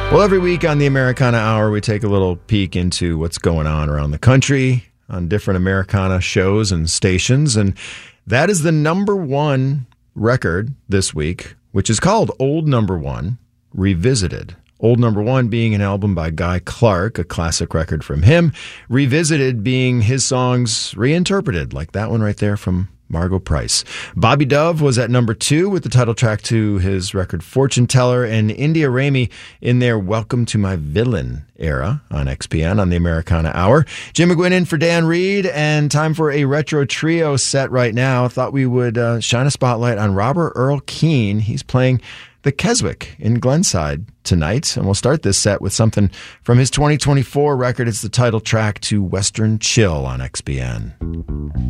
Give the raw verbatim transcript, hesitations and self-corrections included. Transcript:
Well, every week on the Americana Hour, we take a little peek into what's going on around the country on different Americana shows and stations. And that is the number one record this week, which is called Old Number One Revisited. Old Number One being an album by Guy Clark, a classic record from him. Revisited being his songs reinterpreted, like that one right there from Margo Price. Bobby Dove was at number two with the title track to his record Fortune Teller, and India Ramey in their Welcome to My Villain era on X P N on the Americana Hour. Jim McGuinn in for Dan Reed, and time for a retro trio set right now. Thought we would uh, shine a spotlight on Robert Earl Keen. He's playing the Keswick in Glenside tonight, and we'll start this set with something from his twenty twenty-four record. It's the title track to Western Chill on X P N.